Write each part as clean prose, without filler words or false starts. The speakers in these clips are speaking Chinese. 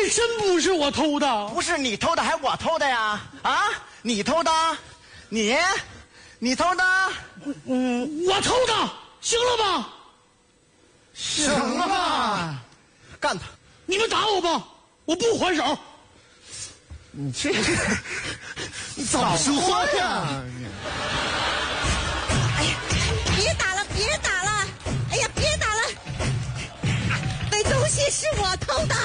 这真不是我偷的。 不是你偷的，还我偷的呀？啊，你偷的？你偷的？ 我偷的，行了吧？ 行了吧？干他！ 你们打我吧，我不还手。 你这，你早说呀！ 哎呀，别打了，别打了！哎呀，别打了！那东西是我偷的。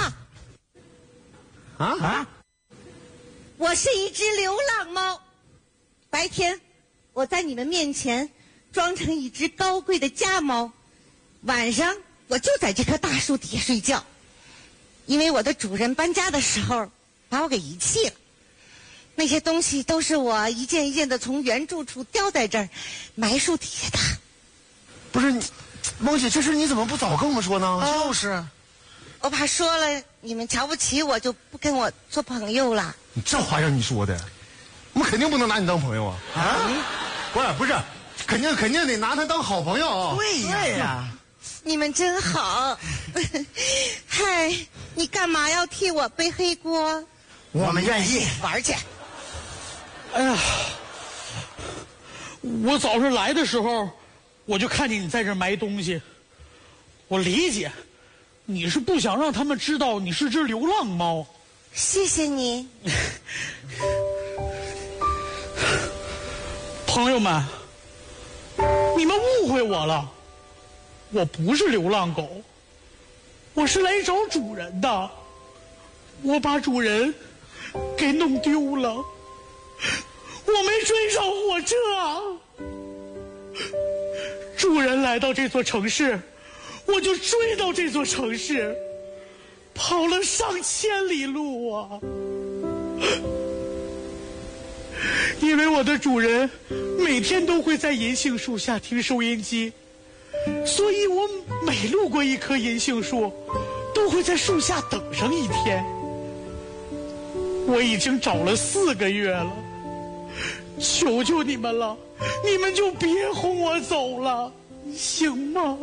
啊！ 我是一只流浪猫，白天我在你们面前装成一只高贵的家猫，晚上我就在这棵大树底下睡觉。因为我的主人搬家的时候把我给遗弃了，那些东西都是我一件一件的从原住处叼在这儿，埋树底下的。 不是你，梦姐，这事你怎么不早跟我们说呢？就是， 我怕说了你们瞧不起我，就不跟我做朋友了。 你这话让你说的，我们肯定不能拿你当朋友啊！不是，肯定得拿他当好朋友啊！ 对呀。 你们真好。嗨，你干嘛要替我背黑锅？ 我们愿意玩去。 哎呀，我早上来的时候，我就看见你在这埋东西。我理解，你是不想让他们知道你是只流浪猫。 谢谢你。 朋友们，你们误会我了，我不是流浪狗，我是来找主人的。我把主人给弄丢了，我没追上火车。主人来到这座城市，我就追到这座城市，跑了上千里路啊。因为我的主人每天都会在银杏树下听收音机，所以我每路过一棵银杏树，都会在树下等上一天。我已经找了4个月了，求求你们了，你们就别轰我走了，行吗？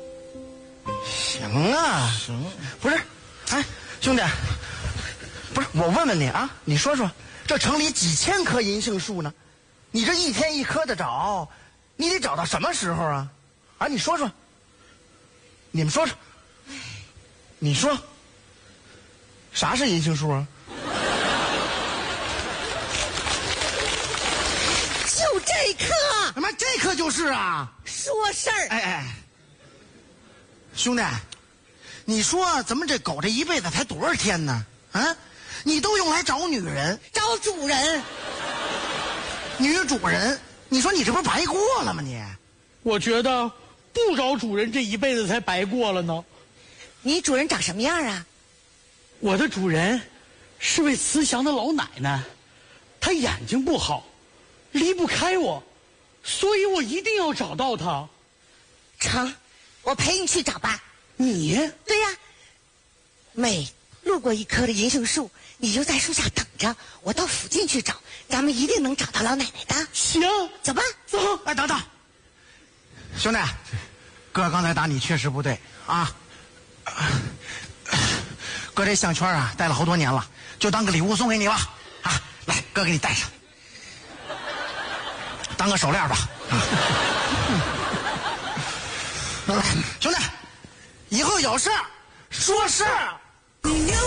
行啊，行。不是，哎，兄弟，不是，我问问你啊，你说说，这城里几千棵银杏树呢，你这一天一棵的找，你得找到什么时候啊？啊，你说说，你们说说，你说，啥是银杏树啊？ 就这棵， 他妈这棵就是啊！ 说事儿。 哎，兄弟，你说咱们这狗这一辈子才多少天呢？啊，你都用来找女人， 找主人， 女主人，你说你这不是白过了吗你？ 我觉得不找主人这一辈子才白过了呢。 你主人长什么样啊？ 我的主人是位慈祥的老奶奶，她眼睛不好，离不开我，所以我一定要找到她。 成，我陪你去找吧。 你？ 对呀，每路过一棵的银杏树，你就在树下等着，我到附近去找，咱们一定能找到老奶奶的。 行， 走吧， 走。 哎，等等，兄弟，哥刚才打你确实不对啊。哥这项圈啊戴了好多年了，就当个礼物送给你吧。啊，来，哥给你戴上，当个手链吧。兄弟，以后有事说事。